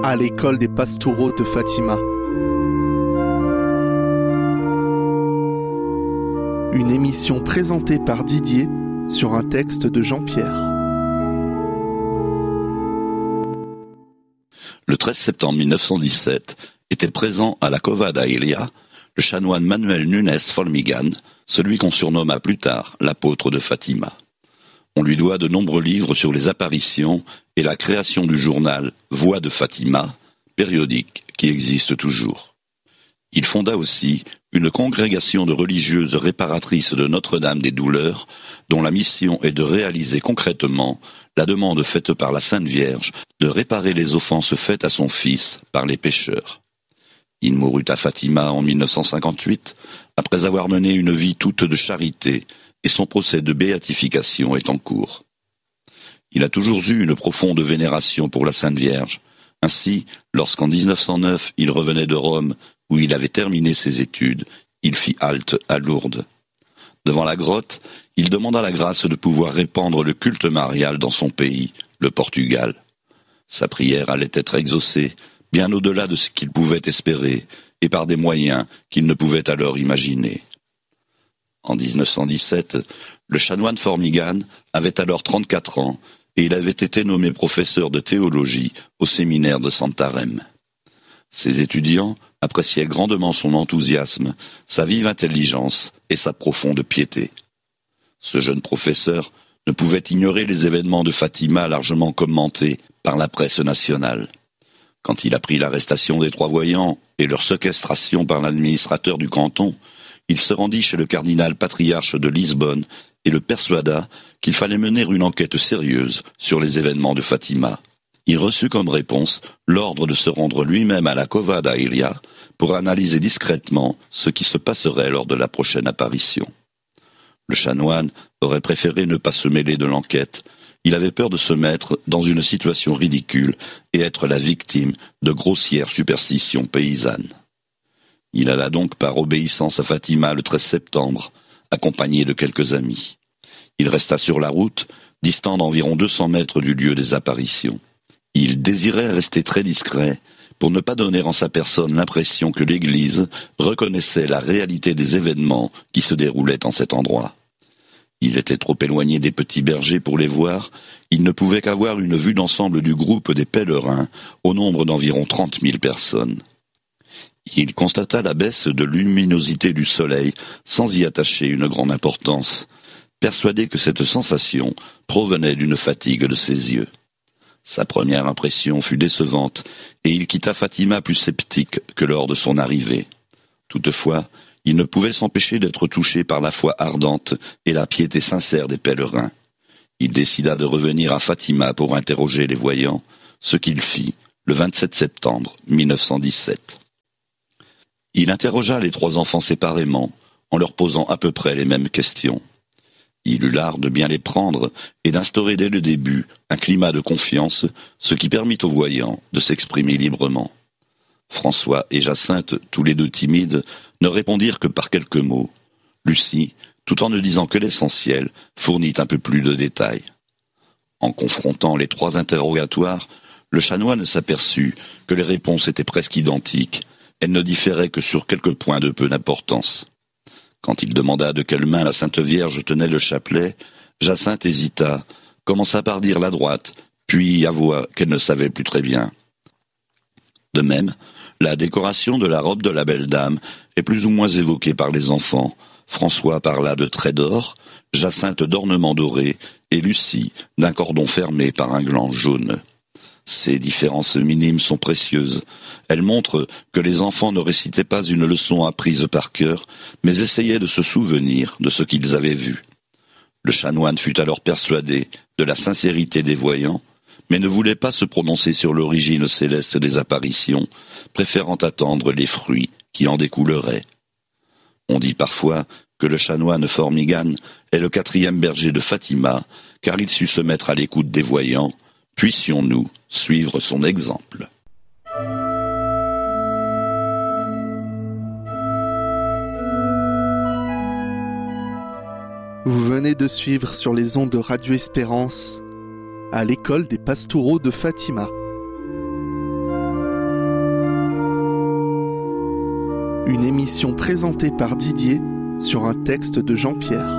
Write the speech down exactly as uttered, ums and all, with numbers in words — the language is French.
à l'école des Pastoureaux de Fatima. Une émission présentée par Didier sur un texte de Jean-Pierre. Le treize septembre mille neuf cent dix-sept était présent à la Cova da Ilia le chanoine Manuel Nunes Formigan, celui qu'on surnomma plus tard l'apôtre de Fatima. On lui doit de nombreux livres sur les apparitions et la création du journal Voix de Fatima, périodique qui existe toujours. Il fonda aussi une congrégation de religieuses réparatrices de Notre-Dame des Douleurs, dont la mission est de réaliser concrètement la demande faite par la Sainte Vierge de réparer les offenses faites à son fils par les pécheurs. Il mourut à Fatima en mille neuf cent cinquante-huit, après avoir mené une vie toute de charité, et son procès de béatification est en cours. Il a toujours eu une profonde vénération pour la Sainte Vierge. Ainsi, lorsqu'en dix-neuf cent neuf il revenait de Rome, où il avait terminé ses études, il fit halte à Lourdes. Devant la grotte, il demanda la grâce de pouvoir répandre le culte marial dans son pays, le Portugal. Sa prière allait être exaucée, bien au-delà de ce qu'il pouvait espérer, et par des moyens qu'il ne pouvait alors imaginer. En dix-neuf cent dix-sept, le chanoine Formigan avait alors trente-quatre ans, et il avait été nommé professeur de théologie au séminaire de Santarém. Ses étudiants appréciaient grandement son enthousiasme, sa vive intelligence et sa profonde piété. Ce jeune professeur ne pouvait ignorer les événements de Fatima largement commentés par la presse nationale. Quand il apprit l'arrestation des trois voyants et leur séquestration par l'administrateur du canton, il se rendit chez le cardinal patriarche de Lisbonne et le persuada qu'il fallait mener une enquête sérieuse sur les événements de Fatima. Il reçut comme réponse l'ordre de se rendre lui-même à la Cova da Ilia pour analyser discrètement ce qui se passerait lors de la prochaine apparition. Le chanoine aurait préféré ne pas se mêler de l'enquête. Il avait peur de se mettre dans une situation ridicule et être la victime de grossières superstitions paysannes. Il alla donc par obéissance à Fatima le treize septembre, accompagné de quelques amis. Il resta sur la route, distant d'environ deux cents mètres du lieu des apparitions. Il désirait rester très discret pour ne pas donner en sa personne l'impression que l'Église reconnaissait la réalité des événements qui se déroulaient en cet endroit. Il était trop éloigné des petits bergers pour les voir, il ne pouvait qu'avoir une vue d'ensemble du groupe des pèlerins, au nombre d'environ trente mille personnes. Il constata la baisse de luminosité du soleil sans y attacher une grande importance, persuadé que cette sensation provenait d'une fatigue de ses yeux. Sa première impression fut décevante, et il quitta Fatima plus sceptique que lors de son arrivée. Toutefois, il ne pouvait s'empêcher d'être touché par la foi ardente et la piété sincère des pèlerins. Il décida de revenir à Fatima pour interroger les voyants, ce qu'il fit le vingt-sept septembre mille neuf cent dix-sept. Il interrogea les trois enfants séparément, en leur posant à peu près les mêmes questions. Il eut l'art de bien les prendre et d'instaurer dès le début un climat de confiance, ce qui permit aux voyants de s'exprimer librement. François et Jacinthe, tous les deux timides, ne répondirent que par quelques mots. Lucie, tout en ne disant que l'essentiel, fournit un peu plus de détails. En confrontant les trois interrogatoires, le chanoine s'aperçut que les réponses étaient presque identiques. Elles ne différaient que sur quelques points de peu d'importance. Quand il demanda de quelle main la Sainte Vierge tenait le chapelet, Jacinthe hésita, commença par dire la droite, puis avoua qu'elle ne savait plus très bien. De même, la décoration de la robe de la belle dame est plus ou moins évoquée par les enfants. François parla de traits d'or, Jacinthe d'ornements dorés et Lucie d'un cordon fermé par un gland jaune. Ces différences minimes sont précieuses. Elles montrent que les enfants ne récitaient pas une leçon apprise par cœur, mais essayaient de se souvenir de ce qu'ils avaient vu. Le chanoine fut alors persuadé de la sincérité des voyants, mais ne voulait pas se prononcer sur l'origine céleste des apparitions, préférant attendre les fruits qui en découleraient. On dit parfois que le chanoine Formigan est le quatrième berger de Fatima, car il sut se mettre à l'écoute des voyants. Puissions-nous suivre son exemple. Vous venez de suivre sur les ondes de Radio Espérance à l'école des Pastoureaux de Fatima. Une émission présentée par Didier sur un texte de Jean-Pierre.